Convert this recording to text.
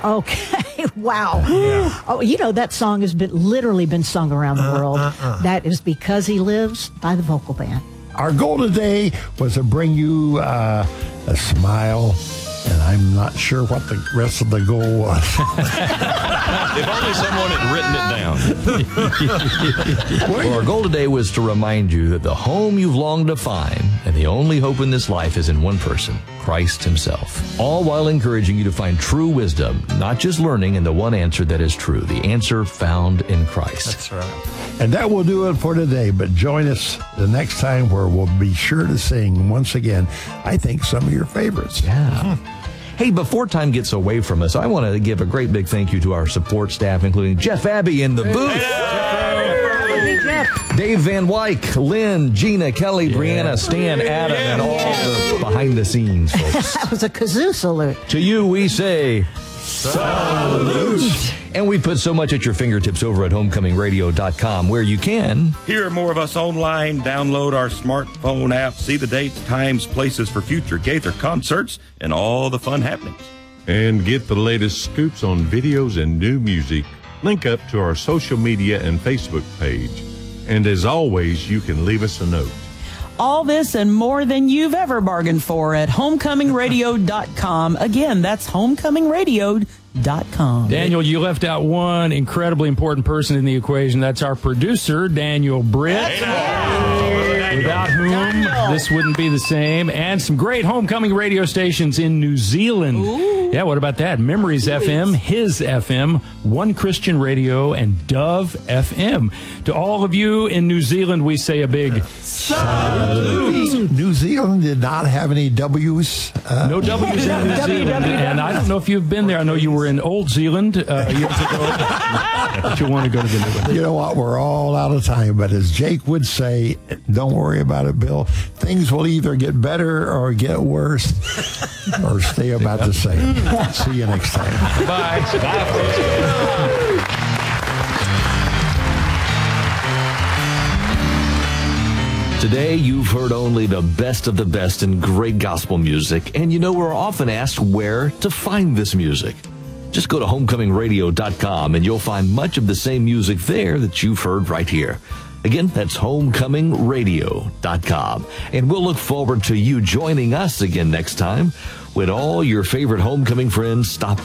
Okay, wow. Yeah. Oh, you know, that song has literally been sung around the world. That is Because He Lives by the Vocal Band. Our goal today was to bring you a smile, and I'm not sure what the rest of the goal was. If only someone had written it down. Well, our goal today was to remind you that the home you've longed to find and the only hope in this life is in one person, Christ himself. All while encouraging you to find true wisdom, not just learning in the one answer that is true, the answer found in Christ. That's right. And that will do it for today, but join us the next time where we'll be sure to sing once again, I think, some of your favorites. Yeah. Hey, before time gets away from us, I want to give a great big thank you to our support staff, including Jeff Abbey in the booth. Dave Van Wyck, Lynn, Gina, Kelly, Brianna, Stan, Adam, and all the behind-the-scenes folks. That was a kazoo salute. To you, we say... Salute! And we put so much at your fingertips over at homecomingradio.com, where you can hear more of us online, download our smartphone app, see the dates, times, places for future Gaither concerts, and all the fun happenings. And get the latest scoops on videos and new music. Link up to our social media and Facebook page. And as always, you can leave us a note. All this and more than you've ever bargained for at homecomingradio.com. Again, that's homecomingradio.com. Daniel, you left out one incredibly important person in the equation. That's our producer, Daniel Britt. Without whom this wouldn't be the same. And some great homecoming radio stations in New Zealand. Ooh. Yeah, what about that? Memories FM, His FM, One Christian Radio, and Dove FM. To all of you in New Zealand, we say a big salute. New Zealand did not have any W's. No W's in New Zealand. And I don't know if you've been there. I know you were in Old Zealand years ago. But you want to go to the new one. You know what? We're all out of time. But as Jake would say, don't worry about it, Bill. Things will either get better or get worse or stay about the same. See you next time. Bye. Today, you've heard only the best of the best in great gospel music, and you know we're often asked where to find this music. Just go to homecomingradio.com and you'll find much of the same music there that you've heard right here. Again, that's homecomingradio.com. And we'll look forward to you joining us again next time when all your favorite homecoming friends stop